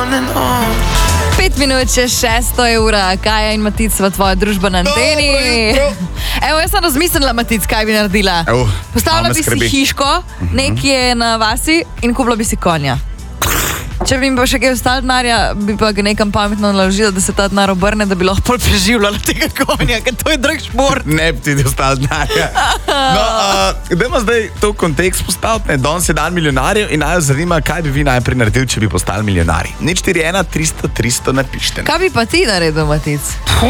5 minut čez 6 ura, Kaja in Matic v tvoja družba na anteni. Evo, jaz sem razmislila, Matic, kaj bi naredila. Postavila bi si hiško, nekje na vasi in kupila bi si konja. Če bi mi pa še kaj ostalo denarja, bi pa ga nekam pametno naložila, da se ta denar obrne, da bi lahko pol preživljala tega konja, ker to je drag šport. Ne bi ti ostalo denarja. No, dajmo zdaj to v kontekst postaviti. Danes je dan milijonarjev in naj zanima, kaj bi vi najprej naredili, če bi postali milijonari. 041-300-300 napište. Kaj bi pa ti naredil, Matic?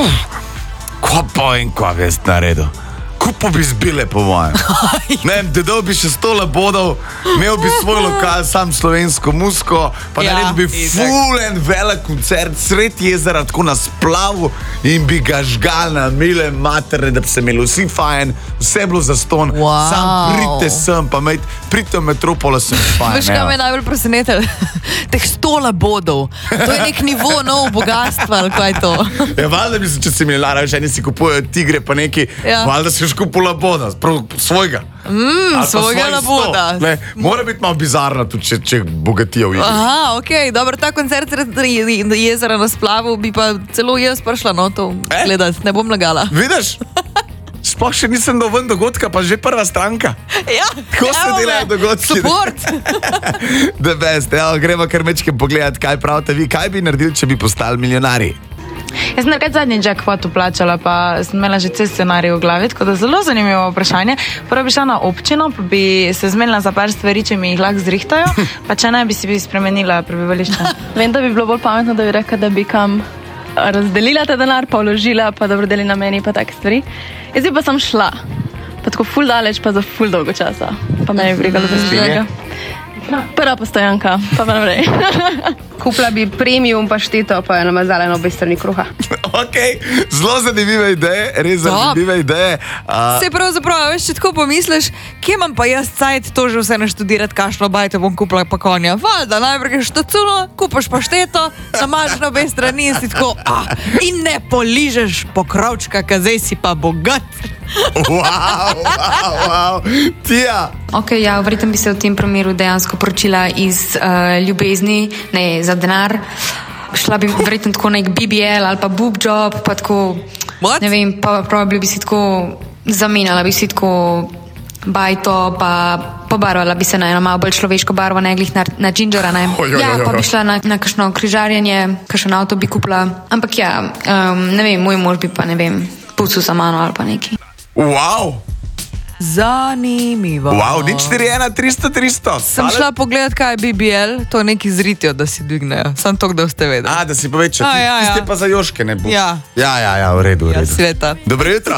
Ko pa in ko bi jaz naredil? Kupo bi zbile, po mojem. Ne vem, dedal bi še 100 labodov, imel bi svoj lokal, sam slovensko musko, pa naredil bi ful en velik koncert sred jezera, tako na splavu in bi ga žgal na mile matere, da bi se imeli vsi fajn, vse bilo zaston, sam pridite sem, pa pridite v Metropola, sem fajn. Veš, kaj me je najbolj presenetil? Teh 100 labodov. To je nek nivo novo bogatstva, ali kaj to? Ja, valjda bi se, če si milijonar, veš, eni si kupujejo tigre, pa neki, valjda si kupil laboda, svojega. Svojega laboda. Mora biti malo bizarno, tudi če bogatijo vidi. Aha, okej, dobro, ta koncert jezera na splavu bi pa celo jaz prišla, no, to gledati, ne bom lagala. Vidiš? Sploh še nisem dovolj dogodka, pa že prva stranka. Ja, ko se delajo dogodki. Support. The best, gremo kar mečke pogledati, kaj pravite vi, kaj bi naredili, če bi postali milijonari. Jaz sem nekaj zadnji jackpot plačala, pa sem imela že cel scenarij v glavi, tako da zelo zanimivo vprašanje. Prvo bi šla na občino, pa bi se zmenila za par stvari, če mi jih lahko zrihtajo, pa če ne, bi si spremenila prebivališče. Vem, da bi bilo bolj pametno, da bi rekla, da bi kam razdelila ta denar, pa vložila, pa dobrodeli nameni, pa take stvari. Jaz bi pa sem šla, pa tako ful daleč, pa za ful dolgo časa, pa me je brigalo za svega. Prva postojanka, pa pa naprej. Kupila bi premium pašteto, pa jo namazala na obe strani kruha. Ok, zelo zanimive ideje, res zanimive ideje. Se pravzaprav, veš, če tako pomisliš, kje imam pa jaz cajt to že vse naštudirati, kakšno bajto bom kupila pa konja. Valjda, najprej greš štacuno, kupaš pašteto, namažeš na obe strani in si tako, in ne poližeš pokrovčka, ka zdaj si pa bogat. Wow, Tija. Ok, ja, verjetno bi se v tem primeru dejansko poročila iz ljubezni, ne, za denar. Šla bi verjetno tako nek BBL ali pa boob job, pa tako, ne vem, pa probably bi si tako zamenjala, bi si tako bajto, pa pobarvala bi se na eno malo bolj človeško barvo, ne glih na gingera, ne. Ja, pa bi šla na kakšno križarjenje, kakšen avto bi kupila. Ampak ja, ne vem, moj mož bi pa, ne vem, pucal za mano ali pa neki. Wow. Zanimivo. Wow, 041-300-300. Sem šla pogledat, kaj je BBL, to neki zritijo, da si dvignejo. Sam to, da ste vedeli. Da si povečal. Tiste pa za joške ne bo. Ja. Ja, v redu. Sveta. Dobro jutro.